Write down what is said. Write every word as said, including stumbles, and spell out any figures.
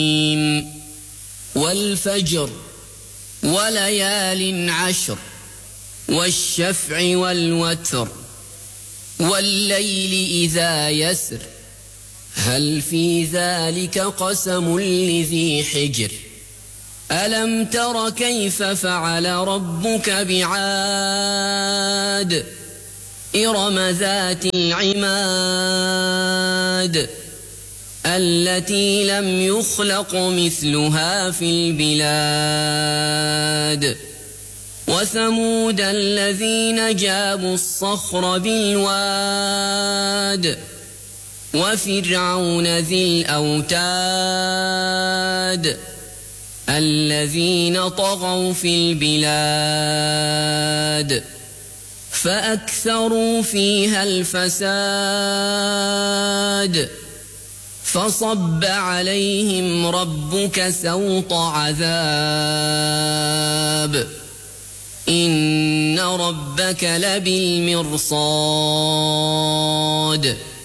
والفجر وليال عشر والشفع والوتر والليل إذا يسر هل في ذلك قسم لذي حجر ألم تر كيف فعل ربك بعاد إرم ذات العماد التي لم يخلق مثلها في البلاد وثمود الذين جابوا الصخر بالواد وفرعون ذي الأوتاد الذين طغوا في البلاد فأكثروا فيها الفساد فصب عليهم ربك سوط عذاب إن ربك لبالمرصاد